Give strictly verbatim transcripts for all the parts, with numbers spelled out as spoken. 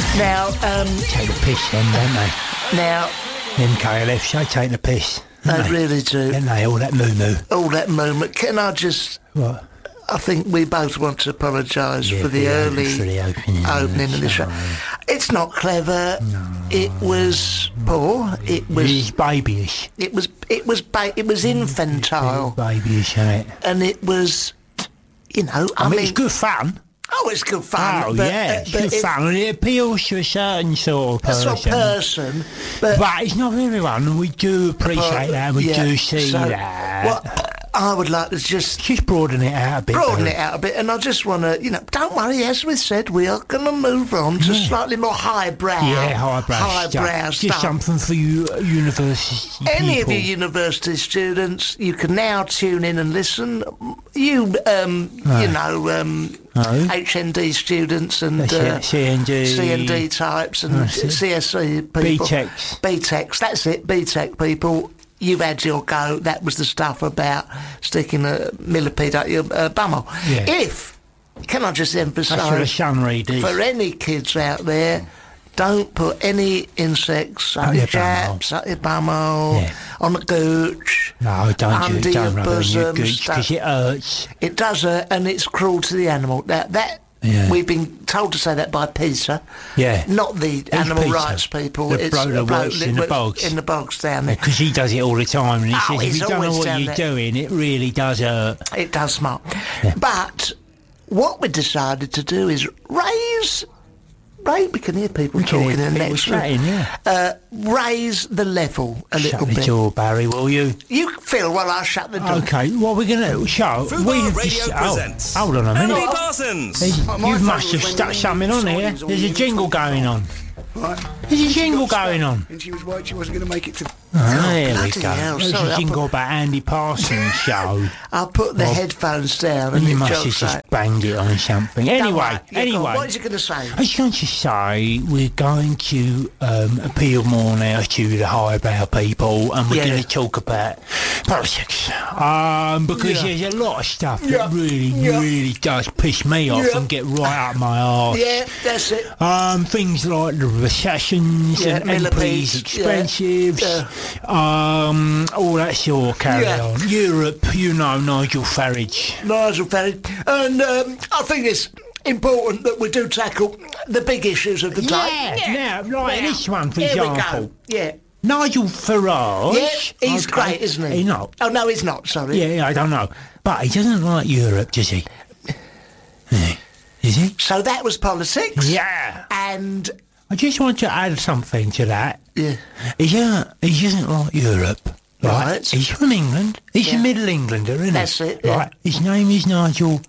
Now, um... Take the piss then, don't they? Now... Them K L Fs, they take the piss. They, they really do. Don't they? All that moo-moo. All that movement. Can I just... What? I think we both want to apologise yeah, for the early for the opening, opening of the show. It's not clever. No. It was poor. It was... It was babyish. It was... It was... Ba- it was infantile. It was babyish, isn't it? And it was... You know, I, I mean... mean it's good fun. Oh, it's good fun. Oh, but, yeah, it's uh, good if, fun. And it appeals to a certain sort of person. A sort of person. But, but it's not everyone, and we do appreciate but, that, we yeah, do see so, that. Well, I would like to just... Just broaden it out a bit. Broaden though. it out a bit, and I just want to, you know, don't worry, as we said, we are going to move on to yeah. slightly more highbrow. Yeah, highbrow, highbrow stuff. stuff. Just something for you university Any people. of you university students, you can now tune in and listen. You, um, oh. you know, um, oh. H N D students and uh, C N D. C N D types and oh, C S C people. B TECs. B TECs, that's it, B TEC people. You've had your go. That was the stuff about sticking a millipede up your uh, bumhole. Yeah. If, can I just emphasise, for any kids out there, don't put any insects up your chaps, up your bumhole, yeah. on the gooch, no, don't under you, don't your bosom, because it hurts. It does hurt, and it's cruel to the animal. That that. Yeah. We've been told to say that by Peter, yeah, not the Who's animal Peter? rights people. The it's bloke that bloke works in the bogs, in the bogs down there, because yeah, he does it all the time, and he oh, says if you don't know what you're there. doing, it really does hurt. It does, smart. Yeah. But what we decided to do is raise. Right, we can hear people we talking hear in the next room. Yeah. Uh, raise the level a shut little bit. Shut the door, Barry, will you? You feel while I shut the door. Okay, what are we going to show? Fubar Radio just, presents. Oh, hold on a minute. Andy Parsons. You must have stuck something on here. There's a jingle going on. Right. There's a jingle going on. And she was worried she wasn't going to make it to... Oh, there we go. Hell, There's sorry, a jingle put... about Andy Parsons' show. I'll put the well, headphones down and you it must have just out. banged it on something. Anyway, yeah, anyway. What is it going to say? I was going to say we're going to um, appeal more now to the highbrow people, and we're yeah. going to talk about politics. Um, because yeah. there's a lot of stuff that yeah. really, yeah. really does piss me off yeah. and get right up my arse. Yeah, that's it. Um, things like the recessions yeah, and M Ps expensives. Yeah. Yeah. Um, all that sort of carry yeah. on. Europe, you know, Nigel Farage. Nigel Farage. And um, I think it's important that we do tackle the big issues of the yeah. day. Yeah, now, right, now, this one, for here example. We go. Yeah. Nigel Farage. Yeah, he's okay. great, isn't he? He's not. Oh, no, he's not, sorry. Yeah, I don't know. But he doesn't like Europe, does he? Yeah. Is he? So that was politics. Yeah. And... I just want to add something to that. Yeah. He doesn't, he doesn't like Europe. Right. right. He's from England. He's yeah. a Middle Englander, isn't That's he? it, yeah. Right. His name is Nigel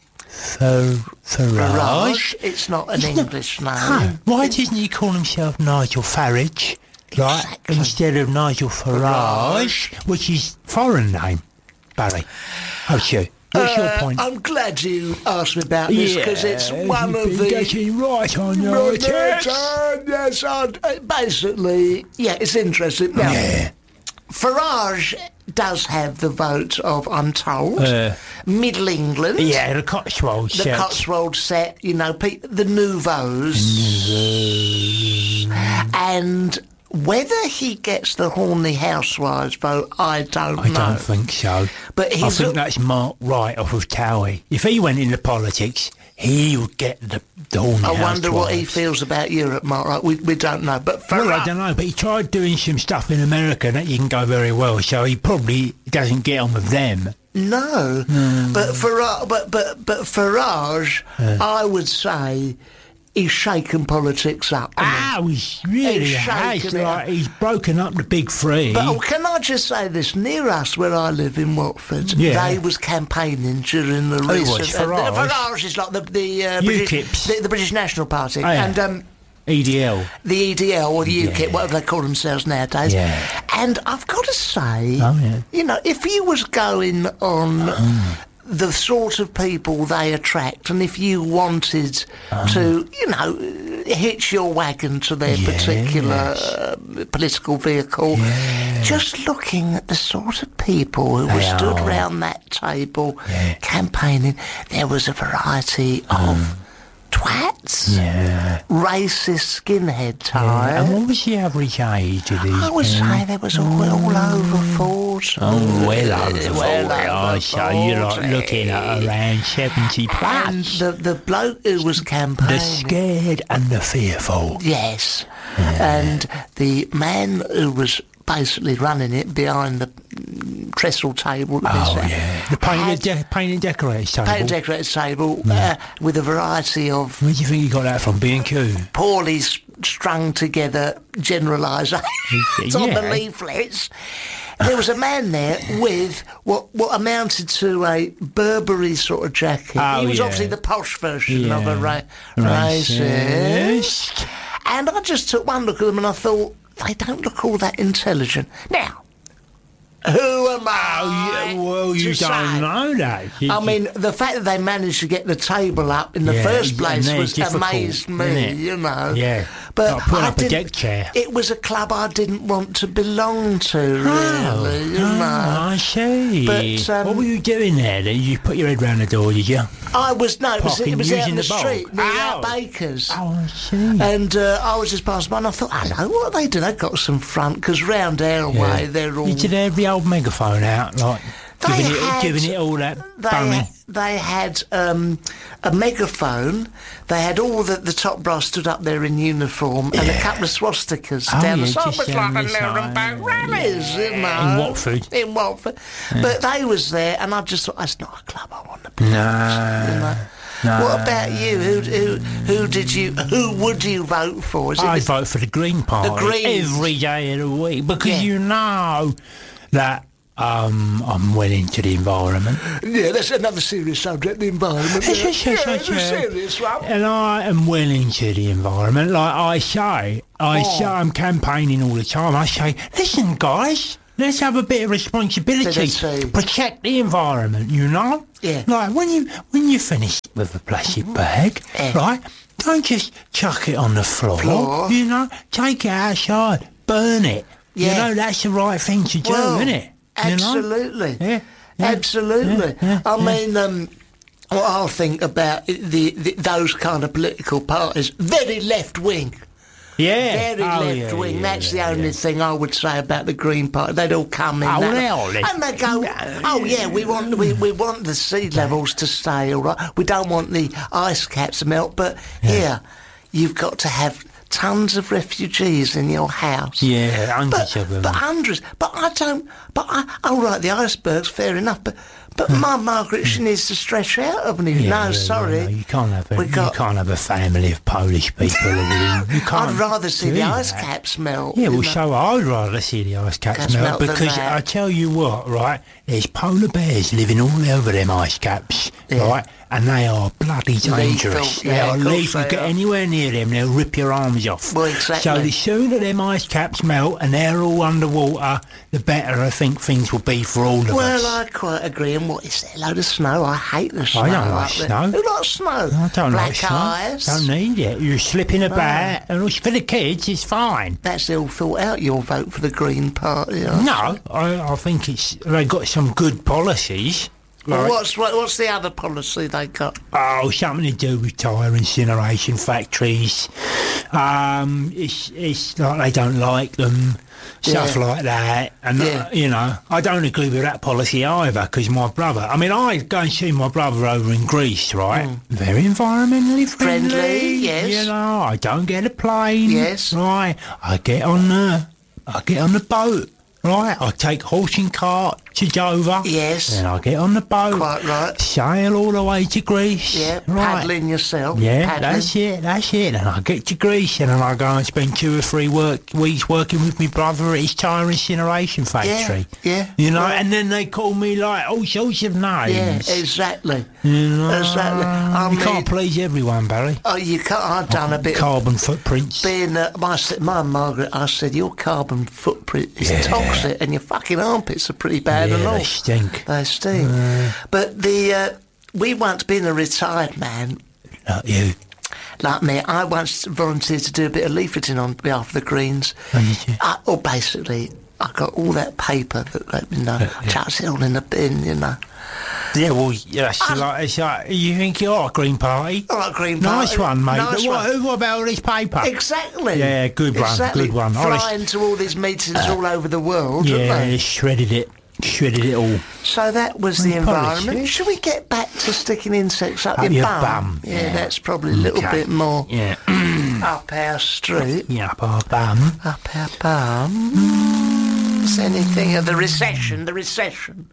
Far- Farage. Farage. It's not an it's English not, name. No. Why doesn't he call himself Nigel Farage? Right. Exactly. Instead of Nigel Farage, Farage. which is foreign name, Barry. Oh, sure. What's uh, your point? I'm glad you asked me about this because yeah, it's one you've of been the getting right on your right, text. uh, yes, I, uh, basically, yeah, it's interesting. Now, yeah. Farage does have the vote of, I'm told, uh, Middle England. Yeah, the Cotswolds the set. The Cotswolds set, you know, pe- the Nouveaux. And whether he gets the Horny Housewives vote, I don't I know. I don't think so. But I think a- that's Mark Wright off of Towie. If he went into politics, he would get the, the Horny Housewives. I wonder what he feels about Europe, Mark Wright. We, we don't know. But Well, I don't know, but he tried doing some stuff in America that didn't go very well, so he probably doesn't get on with them. No. Mm. But, Farage, but, but, but Farage, uh. I would say... He's shaken politics up. Ah, he? he's really he's has. Like, he's broken up the big three. But oh, can I just say this? Near us, where I live in Watford, yeah. they was campaigning during the Who recent... was Farage? Uh, Farage is like the, the, uh, British, the, the British National Party. Oh, yeah. And... Um, E D L. The E D L or the U KIP, yeah. whatever they call themselves nowadays. Yeah. And I've got to say, oh, yeah. you know, if you was going on... Oh. the sort of people they attract, and if you wanted um, to, you know, hitch your wagon to their yes. particular uh, political vehicle, yes. just looking at the sort of people who they were stood are. round that table yeah. campaigning, there was a variety um. of twats. Yeah. Racist skinhead type. Yeah. And what was the average age of these? I would say there was all, all over forty. Oh, well over well forty. I say you're like looking at around seventy plus. And the, the bloke who was campaigning... The scared and the fearful. Yes. Yeah. And the man who was basically running it behind the trestle table. Oh, yeah. The paint, de- paint and decorators table. Paint and decorators table Yeah. uh, with a variety of... Where do you think you got that from, B and Q? Poorly strung together generalisations on Yeah. the leaflets. There was a man there with what what amounted to a Burberry sort of jacket. Oh, he was yeah. obviously the posh version Yeah. of a ra- Racist. racist. And I just took one look at them and I thought, they don't look all that intelligent. Now, who am I? Oh, yeah, well, you to don't say? know that. You, I mean, the fact that they managed to get the table up in the Yeah, first place and was they're difficult, amazed isn't me, it? you know. Yeah. But Like putting I up a didn't- deck chair. It was a club I didn't want to belong to, really, you oh, know. I see. But, um, what were you doing there then? You put your head round the door, did you? I was, no, it was, Parking, it was out using in the, the bulb. street near Oh. our Bakers. Oh, I see. And uh, I was just passing by and I thought, hello, what are they doing? They've got some front, because round our Yeah. way they're all... Did you have the old megaphone out, like They giving it, had- giving it all that They, bunny? they had um, a megaphone. They had all the, the top brass stood up there in uniform and a Yeah. couple of swastikas Oh, down yeah, the side. It just was down like the the Nuremberg side, rallies, you know. In Watford. In Watford. But they was there and I just thought, that's not a club I want to be. No. You know? No. What about you? Who, who who did you? Who would you vote for? Is it I the- vote for the Green Party Greens. every day of the week because Yeah. you know that um, I'm well into the environment. Yeah, that's another serious subject, the environment. Yes, yeah, yes, yes, yeah, yes, it's a yes. serious one. And I am well into the environment. Like I say, I Oh. say, I'm campaigning all the time. I say, listen, guys, let's have a bit of responsibility. Let's see. Protect the environment, you know? Yeah. Like when you when you finish with a plastic bag, Yeah. right? Don't just chuck it on the floor. Floor. You know, take it outside, burn it. Yeah. You know, that's the right thing to do, Well, isn't it? You know? absolutely. Yeah. Yeah. Absolutely. Yeah, yeah, I yeah. mean, um, what I think about the, the those kind of political parties, very left wing. Yeah. Very Oh, left yeah, wing. yeah, That's yeah, the only yeah. thing I would say about the Green Party. They'd all come in. Oh, that- they all left. and they go, oh yeah, we want we, we want the sea levels to stay all right. We don't want the ice caps to melt. But here, you've got to have tons of refugees in your house. Yeah, hundreds but, of them. But hundreds. But I don't. But I. Oh right, the icebergs. Fair enough. But but my Margaret, she needs to stretch out of me. Yeah, no, yeah, sorry. yeah, no, you can't have a, We got- you can't have a family of Polish people. living- you can't I'd rather see do the that. ice caps melt. Yeah, you well, know. so I'd rather see the ice caps Caps melt melt than because that. I tell you what, right? There's polar bears living all over them ice caps, Yeah. right? And they are bloody dangerous. yeah, they of are course lethal. they Get are. anywhere near them, they'll rip your arms off. Well, exactly. So the sooner them ice caps melt and they're all underwater, the better I think things will be for all of us. Well, I quite agree. And what is there? A load of snow? I hate the snow. I don't like up there. snow. Who likes snow? I don't Black like snow. eyes. Don't need it. You're slipping about, and it's for the kids, it's fine. That's all thought out. Your vote for the Green Party. I No, I, I think it's they got some good policies. Well, Like, what's what, what's the other policy they got? oh, something to do with tyre incineration factories. Um, it's it's like they don't like them, stuff Yeah. like that. And uh, Yeah. you know, I don't agree with that policy either. Because my brother, I mean, I go and see my brother over in Greece, right? Very environmentally friendly. Friendly, yes. You know, I don't get a plane. Yes. Right. I get on the, I get on the boat. Right. I take horse and cart to Dover. Yes. Then I get on the boat. Quite right. Sail all the way to Greece. Yeah, Right. paddling yourself. Yeah, paddling. that's it, that's it. And I get to Greece and then I go and spend two or three work weeks working with my brother at his tyre incineration factory. yeah, You know, well- and then they call me like all sorts of Yeah, names. exactly. You know, Exactly. I you mean- can't please everyone, Barry. Oh, you can't. I've done a bit of Carbon footprints. being uh, my my Margaret. I said your carbon footprint is Yeah. toxic, and your fucking armpits are pretty bad Yeah, and all. they stink. They stink. But the uh, we once being a retired man Not you. like me, I once volunteered to do a bit of leafleting on behalf of the Greens. Oh, did you? I, or basically, I got all that paper that, that you know, yeah. chucked it all in the bin, you know. Yeah, well, yes, uh, like, it's like, you think you're a Green Party? All right, Green Party. Nice one, mate. Nice what, one. what about all this paper? Exactly. Yeah, good one, exactly. good one. Flying Honest. to all these meetings uh, all over the world, yeah, didn't they? they shredded it. Shredded it all. So that was the environment. Should we get back to sticking insects up, up your, your bum? bum? Yeah, yeah, that's probably a little okay. bit more yeah. up our street. Yeah, up our bum. Up our bum. Mm. Is anything of the recession, the recession.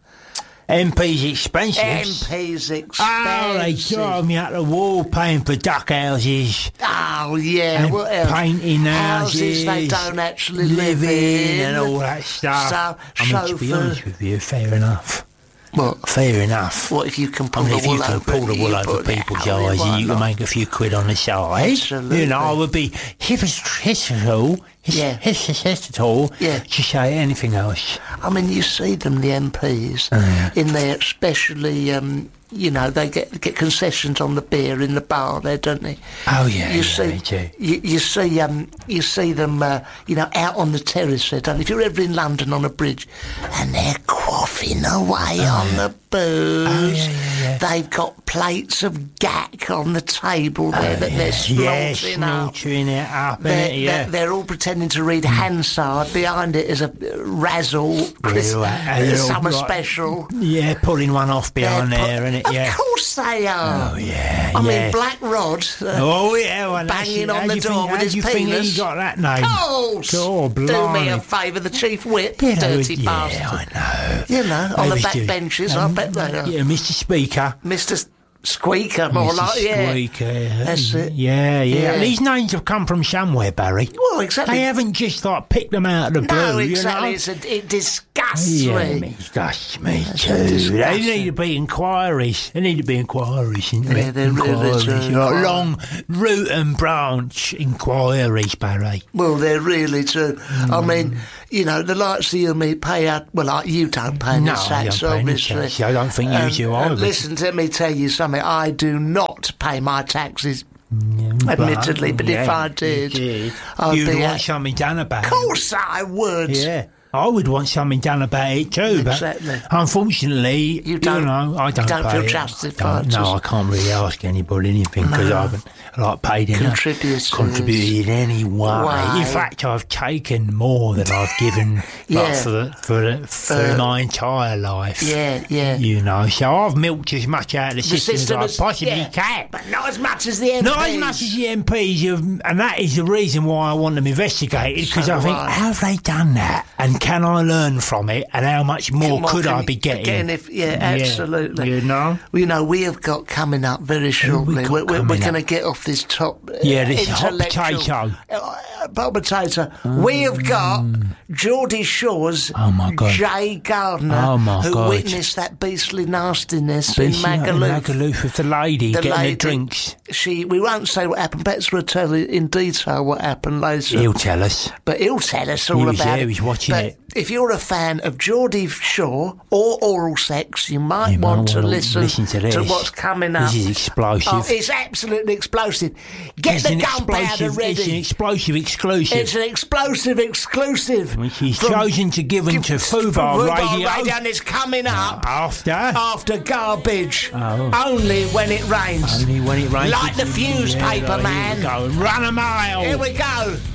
M P's expensive. M P's expensive. Oh, they drive me out the wall paying for duck houses. Oh, yeah. And what else? Painting houses. Houses they don't actually live, live in. And all that stuff. So, I mean, to be honest with you, fair enough. What? Fair enough. What if you can pull I mean, the wool if you can over pull the wool over people's eyes and you can make a few quid on the side, absolutely. You know, I would be hypocritical, yeah. hypocritical yeah. to say anything else. I mean, you see them, the M Ps, oh, yeah. in there, especially, um, you know, they get get concessions on the beer in the bar there, don't they? Oh yeah, you yeah, see, they do. You, you see, um, you see them, uh, you know, out on the terrace there, don't you? If you're ever in London on a bridge, and they're quaffing away oh, on yeah. the booze. Oh, yeah, yeah, yeah. They've got plates of gack on the table there oh, that yeah. they're slaughtering yeah, up. Slaughtering it up. They're, it, yeah. they're, they're all pretending to read Hansard. Behind it is a Razzle Chris, yeah, right. summer like, special. Yeah, pulling one off behind they're there, isn't it? Of yeah. course they are. Oh yeah. I yeah. mean, Black Rod. Uh, oh yeah, well, banging on the door think, with his you penis. Think he got that name? Course. Oh, do me a favour, the chief whip, yeah, dirty yeah, bastard. I know. You know, on they the back do. benches, um, I bet they are. Yeah, Mister Speaker. Mister Squeaker, more Mister like, yeah. Squeaker. That's it. Yeah, yeah, yeah. These names have come from somewhere, Barry. Well, exactly. They haven't just like picked them out of the blue. No, exactly. You know? It's a, it disgusts yeah, me. It disgusts me too. They need to be inquiries. They need to be inquiries. Yeah, they're inquiries. really true. Like long root and branch inquiries, Barry. Well, they're really true. Mm. I mean, you know, the likes of you and me pay out. Well, like you don't pay no, the tax, I don't obviously. Pay tax. I don't think you um, do either. Listen, let me tell you something. I do not pay my taxes. Yeah, admittedly, but, but if yeah, I did, you did. I'd you'd be want at, something done about it. Of course, I would. Yeah. I would want something done about it too, exactly. but unfortunately, you, don't, you know, I don't, you don't pay feel it. justified. No, I can't really ask anybody anything because no. I haven't like paid enough, contributed, contributed in any way. way. In fact, I've taken more than I've given yeah. like, for the, for the, for uh, my entire life. Yeah, yeah. You know, so I've milked as much out of the, the system, system as I possibly yeah, can, but not as much as the M Ps. Not as much as the M Ps, have, and that is the reason why I want them investigated. Because so I think, right. have they done that? And can I learn from it, and how much more what could can, I be getting? Again, if, yeah, absolutely. Yeah, you know? Well, you know, we have got coming up very shortly. We're, we're, we're going to get off this top uh, Yeah, this hot potato. Uh, hot potato. Mm. We have got Geordie Shore's oh my God. Jay Gardner, oh my who God. witnessed that beastly nastiness beastly in Magaluf. Magaluf with the lady the getting lady, the drinks. She, we won't say what happened. Betts will tell you in detail what happened later. He'll tell us. But he'll tell us all he was about there, it. He was watching but it. If you're a fan of Geordie Shore or oral sex, you might you want to listen, listen to, this. to what's coming up. This is explosive. Oh, it's absolutely explosive. Get it's the gunpowder ready. It's an explosive exclusive. It's an explosive exclusive. Which he's chosen to give them to Fubar Radio. Radio. And it's coming up. Uh, after? After garbage. Oh. Only when it rains. Only when it rains. Like the fuse yeah, paper, right, man. Here we go. Run a mile. Here we go.